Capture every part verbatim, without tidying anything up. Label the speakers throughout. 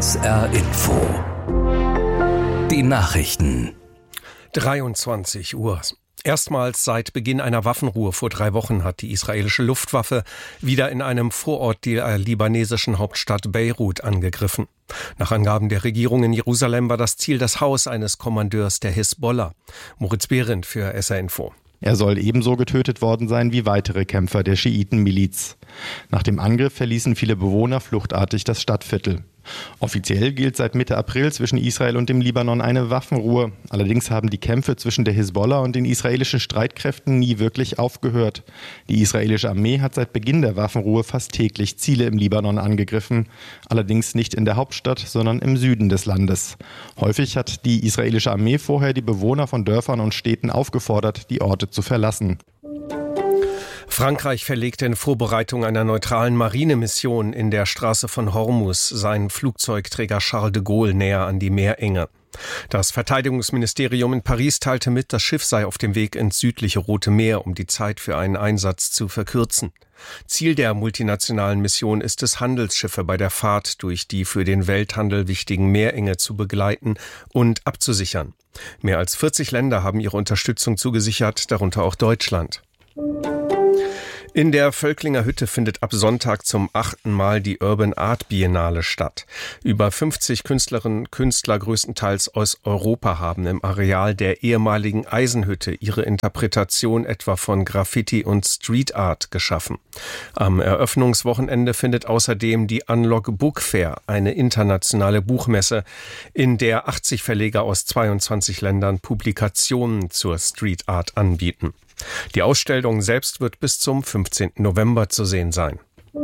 Speaker 1: S R Info. Die Nachrichten.
Speaker 2: dreiundzwanzig Uhr. Erstmals seit Beginn einer Waffenruhe vor drei Wochen hat die israelische Luftwaffe wieder in einem Vorort der libanesischen Hauptstadt Beirut angegriffen. Nach Angaben der Regierung in Jerusalem war das Ziel das Haus eines Kommandeurs der Hisbollah. Moritz Behrendt für S R Info.
Speaker 3: Er soll ebenso getötet worden sein wie weitere Kämpfer der Schiitenmiliz. Nach dem Angriff verließen viele Bewohner fluchtartig das Stadtviertel. Offiziell gilt seit Mitte April zwischen Israel und dem Libanon eine Waffenruhe. Allerdings haben die Kämpfe zwischen der Hisbollah und den israelischen Streitkräften nie wirklich aufgehört. Die israelische Armee hat seit Beginn der Waffenruhe fast täglich Ziele im Libanon angegriffen. Allerdings nicht in der Hauptstadt, sondern im Süden des Landes. Häufig hat die israelische Armee vorher die Bewohner von Dörfern und Städten aufgefordert, die Orte zu verlassen.
Speaker 2: Frankreich verlegte in Vorbereitung einer neutralen Marinemission in der Straße von Hormuz seinen Flugzeugträger Charles de Gaulle näher an die Meerenge. Das Verteidigungsministerium in Paris teilte mit, das Schiff sei auf dem Weg ins südliche Rote Meer, um die Zeit für einen Einsatz zu verkürzen. Ziel der multinationalen Mission ist es, Handelsschiffe bei der Fahrt durch die für den Welthandel wichtigen Meerenge zu begleiten und abzusichern. Mehr als vierzig Länder haben ihre Unterstützung zugesichert, darunter auch Deutschland. In der Völklinger Hütte findet ab Sonntag zum achten Mal die Urban Art Biennale statt. Über fünfzig Künstlerinnen und Künstler, größtenteils aus Europa, haben im Areal der ehemaligen Eisenhütte ihre Interpretation etwa von Graffiti und Street Art geschaffen. Am Eröffnungswochenende findet außerdem die Unlock Book Fair, eine internationale Buchmesse, in der achtzig Verleger aus zweiundzwanzig Ländern Publikationen zur Street Art anbieten. Die Ausstellung selbst wird bis zum fünfzehnten November zu sehen sein.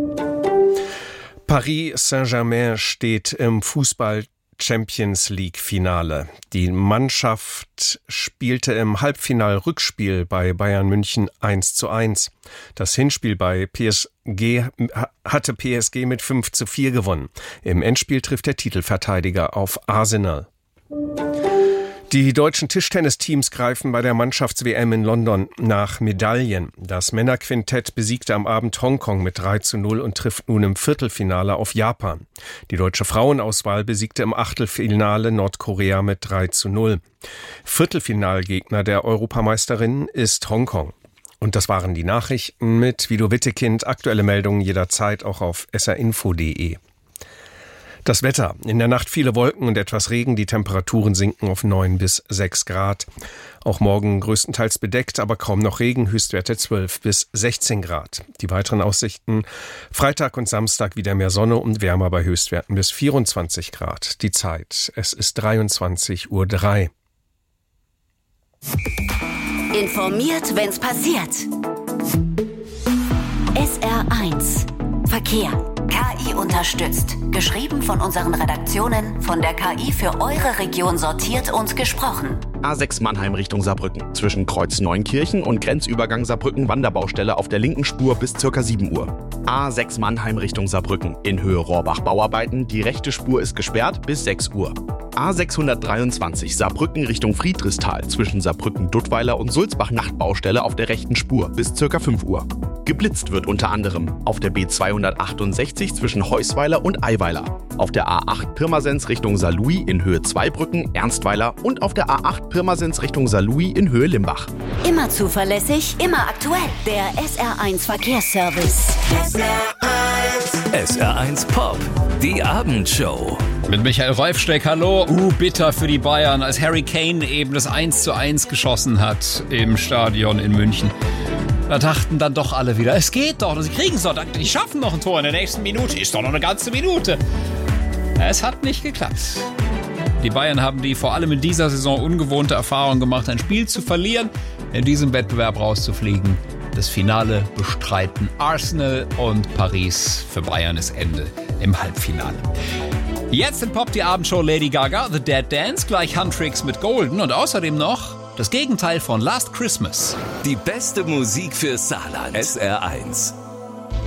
Speaker 2: Paris Saint-Germain steht im Fußball-Champions-League-Finale. Die Mannschaft spielte im Halbfinal-Rückspiel bei Bayern München eins zu eins. Das Hinspiel bei P S G hatte P S G mit fünf zu vier gewonnen. Im Endspiel trifft der Titelverteidiger auf Arsenal. Die deutschen Tischtennisteams greifen bei der Mannschafts-W M in London nach Medaillen. Das Männerquintett besiegte am Abend Hongkong mit drei zu null und trifft nun im Viertelfinale auf Japan. Die deutsche Frauenauswahl besiegte im Achtelfinale Nordkorea mit drei zu null. Viertelfinalgegner der Europameisterin ist Hongkong. Und das waren die Nachrichten mit Vido Wittekind. Aktuelle Meldungen jederzeit auch auf s r info punkt d e. Das Wetter. In der Nacht viele Wolken und etwas Regen. Die Temperaturen sinken auf neun bis sechs Grad. Auch morgen größtenteils bedeckt, aber kaum noch Regen. Höchstwerte zwölf bis sechzehn Grad. Die weiteren Aussichten: Freitag und Samstag wieder mehr Sonne und wärmer bei Höchstwerten bis vierundzwanzig Grad. Die Zeit: Es ist dreiundzwanzig Uhr drei.
Speaker 4: Informiert, wenn's passiert. S R eins Verkehr. K I unterstützt. Geschrieben von unseren Redaktionen, von der K I für eure Region sortiert und gesprochen.
Speaker 5: A sechs Mannheim Richtung Saarbrücken. Zwischen Kreuz Neunkirchen und Grenzübergang Saarbrücken Wanderbaustelle auf der linken Spur bis ca. sieben Uhr. A sechs Mannheim Richtung Saarbrücken. In Höhe Rohrbach Bauarbeiten. Die rechte Spur ist gesperrt bis sechs Uhr. A sechshundertdreiundzwanzig Saarbrücken Richtung Friedrichsthal. Zwischen Saarbrücken-Duttweiler und Sulzbach Nachtbaustelle auf der rechten Spur bis ca. fünf Uhr. Geblitzt wird unter anderem auf der B zweihundertachtundsechzig zwischen Heusweiler und Eiweiler, auf der A acht Pirmasens Richtung Saarlouis in Höhe Zweibrücken, Ernstweiler und auf der A acht Pirmasens Richtung Saarlouis in Höhe Limbach.
Speaker 4: Immer zuverlässig, immer aktuell. Der S R eins Verkehrsservice.
Speaker 1: S R eins. S R eins Pop. Die Abendshow.
Speaker 6: Mit Michael Reifsteck, hallo. Uh, bitter für die Bayern, als Harry Kane eben das eins zu eins geschossen hat im Stadion in München. Da dachten dann doch alle wieder, es geht doch, sie kriegen es doch, die schaffen noch ein Tor in der nächsten Minute, ist doch noch eine ganze Minute. Es hat nicht geklappt. Die Bayern haben die vor allem in dieser Saison ungewohnte Erfahrung gemacht, ein Spiel zu verlieren, in diesem Wettbewerb rauszufliegen. Das Finale bestreiten Arsenal und Paris. Für Bayern ist Ende im Halbfinale. Jetzt in Pop die Abendshow Lady Gaga, The Dead Dance, gleich Huntrix mit Golden und außerdem noch das Gegenteil von Last Christmas.
Speaker 1: Die beste Musik für Saarland. S R eins.